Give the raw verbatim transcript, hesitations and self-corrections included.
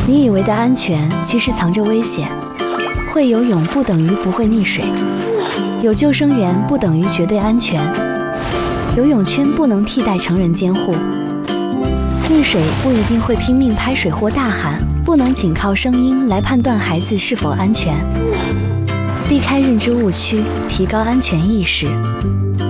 你以为的安全，其实藏着危险。会游泳不等于不会溺水，有救生员不等于绝对安全。游泳圈不能替代成人监护。溺水不一定会拼命拍水或大喊，不能仅靠声音来判断孩子是否安全。避开认知误区，提高安全意识。